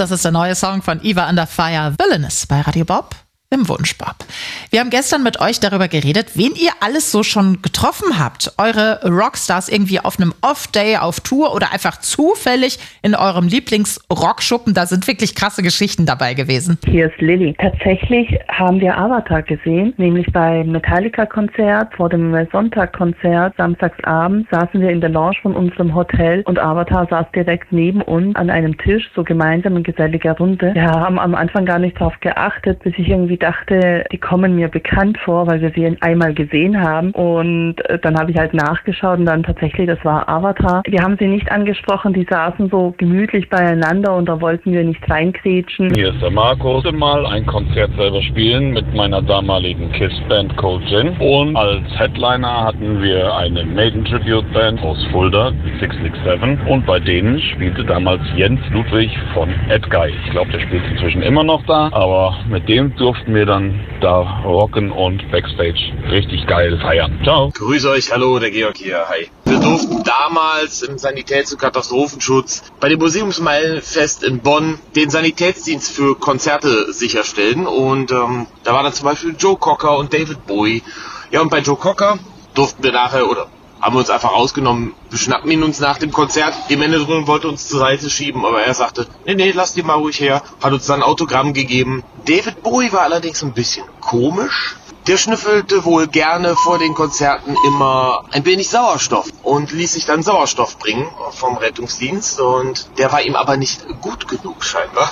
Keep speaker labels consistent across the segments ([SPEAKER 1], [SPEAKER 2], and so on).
[SPEAKER 1] Das ist der neue Song von Eva Under Fire, Villainous, bei Radio Bob im Wunschbob. Wir haben gestern mit euch darüber geredet, wen ihr alles so schon getroffen habt. Eure Rockstars irgendwie auf einem Off-Day auf Tour oder einfach zufällig in eurem Lieblings-Rockschuppen. Da sind wirklich krasse Geschichten dabei gewesen.
[SPEAKER 2] Hier ist Lilly. Tatsächlich haben wir Avatar gesehen, nämlich beim Metallica-Konzert, vor dem Sonntag-Konzert, samstagsabend, saßen wir in der Lounge von unserem Hotel und Avatar saß direkt neben uns an einem Tisch, so gemeinsam in geselliger Runde. Wir haben am Anfang gar nicht drauf geachtet, bis ich irgendwie dachte, die kommen mir bekannt vor, weil wir sie einmal gesehen haben. Und dann habe ich halt nachgeschaut und dann tatsächlich, das war Avatar. Wir haben sie nicht angesprochen, die saßen so gemütlich beieinander und da wollten wir nicht reinkrätschen.
[SPEAKER 3] Hier ist der Markus. Mal ein Konzert selber spielen mit meiner damaligen KISS-Band Cold Gin. Und als Headliner hatten wir eine Maiden-Tribute-Band aus Fulda, 667. Und bei denen spielte damals Jens Ludwig von Edguy. Ich glaube, der spielt inzwischen immer noch da, aber mit dem durften wir dann da rocken und Backstage richtig geil feiern. Ciao.
[SPEAKER 4] Grüß euch, hallo, der Georg hier, hi. Wir durften damals im Sanitäts- und Katastrophenschutz bei dem Museumsmeilenfest in Bonn den Sanitätsdienst für Konzerte sicherstellen und da war dann zum Beispiel Joe Cocker und David Bowie. Ja, und bei Joe Cocker durften wir nachher, oder haben wir uns einfach rausgenommen, beschnappen ihn uns nach dem Konzert. Die Managerin wollte uns zur Seite schieben, aber er sagte, nee, lass die mal ruhig her. Hat uns dann ein Autogramm gegeben. David Bowie war allerdings ein bisschen komisch. Der schnüffelte wohl gerne vor den Konzerten immer ein wenig Sauerstoff und ließ sich dann Sauerstoff bringen vom Rettungsdienst und der war ihm aber nicht gut genug scheinbar.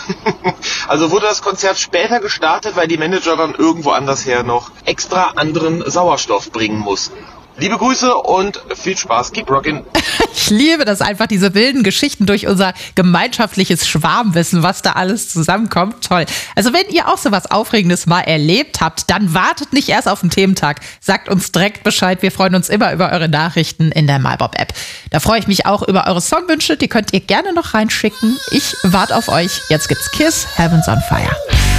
[SPEAKER 4] Also wurde das Konzert später gestartet, weil die Manager dann irgendwo anders her noch extra anderen Sauerstoff bringen mussten. Liebe Grüße und viel Spaß. Keep rockin'.
[SPEAKER 1] Ich liebe das einfach, diese wilden Geschichten durch unser gemeinschaftliches Schwarmwissen, was da alles zusammenkommt. Toll. Also wenn ihr auch so was Aufregendes mal erlebt habt, dann wartet nicht erst auf den Thementag. Sagt uns direkt Bescheid. Wir freuen uns immer über eure Nachrichten in der MyBob-App. Da freue ich mich auch über eure Songwünsche. Die könnt ihr gerne noch reinschicken. Ich warte auf euch. Jetzt gibt's Kiss, Heaven's on Fire.